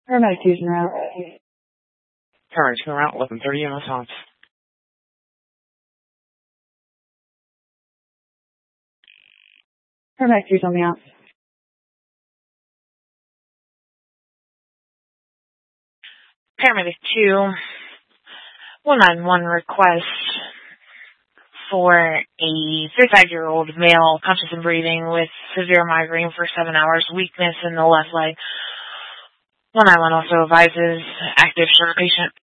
Paramedic 2's en route. Paramedic 2 en route, 11:30 in response. Paramedic 2's on the out. Paramedic 2, 191 request for a 35-year-old male, conscious and breathing, with severe migraine for 7 hours, weakness in the left leg. 191 also advises active stroke patient.